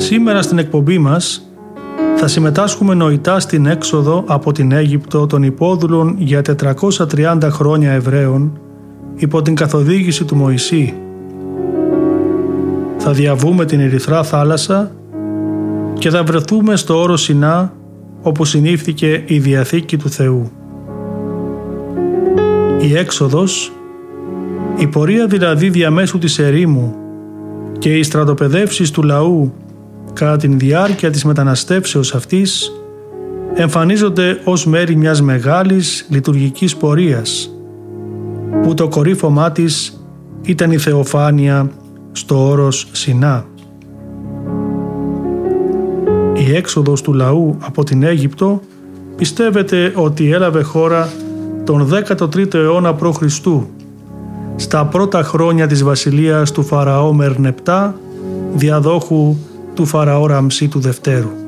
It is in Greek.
Σήμερα στην εκπομπή μας θα συμμετάσχουμε νοητά στην έξοδο από την Αίγυπτο των υπόδουλων για 430 χρόνια Εβραίων υπό την καθοδήγηση του Μωυσή. Θα διαβούμε την Ερυθρά θάλασσα και θα βρεθούμε στο όρο Σινά, όπου συνήφθηκε η Διαθήκη του Θεού. Η έξοδος, η πορεία δηλαδή διαμέσου της ερήμου και οι στρατοπεδεύσεις του λαού κατά την διάρκεια της μεταναστεύσεως αυτής εμφανίζονται ως μέρη μιας μεγάλης λειτουργικής πορείας, που το κορύφωμά της ήταν η θεοφάνεια στο όρος Σινά. Η έξοδος του λαού από την Αίγυπτο πιστεύεται ότι έλαβε χώρα τον 13ο αιώνα π.Χ. στα πρώτα χρόνια της βασιλείας του Φαραώ Μερνεπτά, διαδόχου του Φαραώ Ραμσή του Δευτέρου.